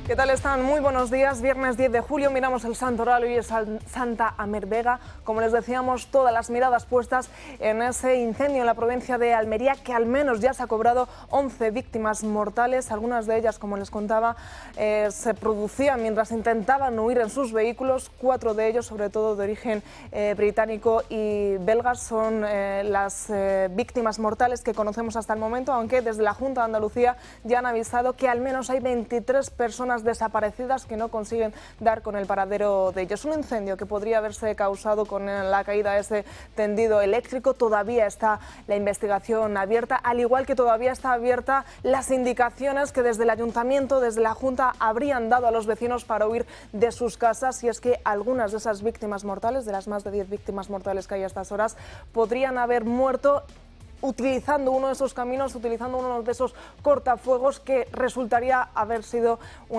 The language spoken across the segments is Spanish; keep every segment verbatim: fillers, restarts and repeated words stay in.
¿Qué tal están? Muy buenos días. Viernes diez de julio, miramos el santoral, hoy es Santa Amer-Vega. Como les decíamos, todas las miradas puestas en ese incendio en la provincia de Almería, que al menos ya se ha cobrado once víctimas mortales. Algunas de ellas, como les contaba, eh, se producían mientras intentaban huir en sus vehículos. Cuatro de ellos, sobre todo de origen eh, británico y belga, son eh, las eh, víctimas mortales que conocemos hasta el momento, aunque desde la Junta de Andalucía ya han avisado que al menos hay veintitrés personas desaparecidas que no consiguen dar con el paradero de ellos. Un incendio que podría haberse causado con la caída de ese tendido eléctrico. Todavía está la investigación abierta, al igual que todavía está abierta las indicaciones que desde el Ayuntamiento, desde la Junta, habrían dado a los vecinos para huir de sus casas, y es que algunas de esas víctimas mortales, de las más de diez víctimas mortales que hay a estas horas, podrían haber muerto utilizando uno de esos caminos, utilizando uno de esos cortafuegos, que resultaría haber sido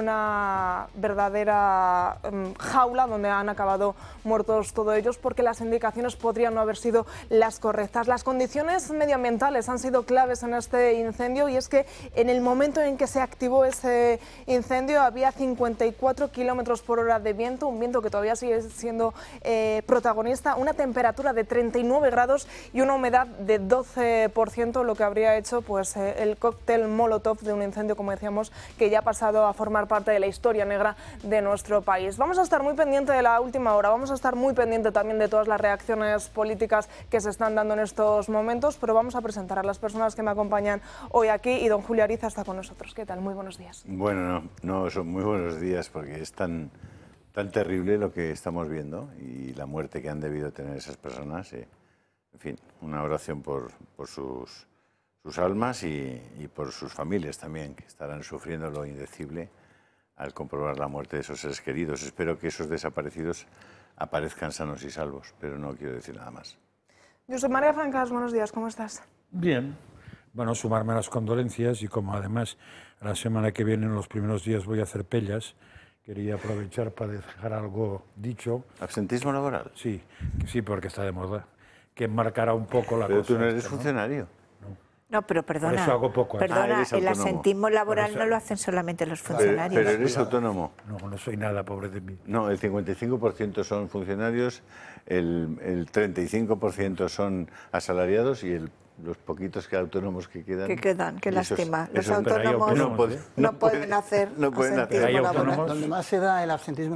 una verdadera um, jaula donde han acabado muertos todos ellos, porque las indicaciones podrían no haber sido las correctas. Las condiciones medioambientales han sido claves en este incendio, y es que en el momento en que se activó ese incendio había cincuenta y cuatro kilómetros por hora de viento, un viento que todavía sigue siendo eh, protagonista, una temperatura de treinta y nueve grados y una humedad de doce por ciento, lo que habría hecho pues eh, el cóctel Molotov de un incendio, como decíamos, que ya ha pasado a formar parte de la historia negra de nuestro país. Vamos a estar muy pendientes de la última hora, vamos a estar muy pendientes también de todas las reacciones políticas que se están dando en estos momentos, pero vamos a presentar a las personas que me acompañan hoy aquí, y don Julio Ariza está con nosotros. ¿Qué tal? Muy buenos días. Bueno, no, no son muy buenos días, porque es tan, tan terrible lo que estamos viendo y la muerte que han debido tener esas personas. Eh. En fin, una oración por, por sus, sus almas y, y por sus familias también, que estarán sufriendo lo indecible al comprobar la muerte de esos seres queridos. Espero que esos desaparecidos aparezcan sanos y salvos, pero no quiero decir nada más. Josep María Francas, buenos días, ¿cómo estás? Bien, bueno, sumarme a las condolencias, y como además la semana que viene, en los primeros días, voy a hacer pellas, quería aprovechar para dejar algo dicho. ¿Absentismo laboral? Sí, sí, porque está de moda, que marcará un poco la pero cosa. Pero tú no eres esta, ¿no? funcionario. No, pero perdona, Por eso hago poco, ¿eh? perdona, Ah, eres el autónomo. asentismo laboral eso- no lo hacen solamente los Pero, funcionarios. pero eres autónomo. No, no soy nada, pobre de mí. No, el cincuenta y cinco por ciento son funcionarios, el, el treinta y cinco por ciento son asalariados, y el, los poquitos que autónomos que quedan... Que quedan, qué esos- lástima. Los esos- Pero hay autónomos autónomos, no, ¿eh? no pueden pueden- hacer no pueden hacer. asentismo Hay laboral. autónomos. Donde más se da el absentismo